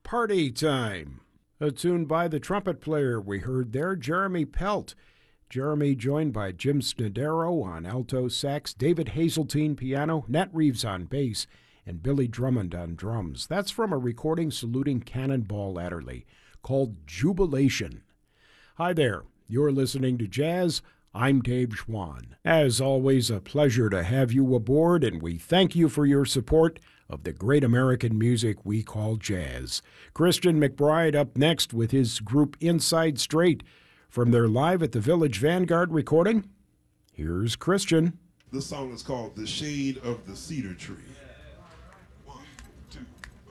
Party Time. A tune by the trumpet player we heard there, Jeremy Pelt. Jeremy joined by Jim Snodero on alto sax, David Hazeltine piano, Nat Reeves on bass, and Billy Drummond on drums. That's from a recording saluting Cannonball Adderley called Jubilation. Hi there, you're listening to Jazz. I'm Dave Schwann. As always, a pleasure to have you aboard, and we thank you for your support of the great American music we call jazz. Christian McBride up next with his group Inside Straight. From their Live at the Village Vanguard recording, here's Christian. This song is called The Shade of the Cedar Tree.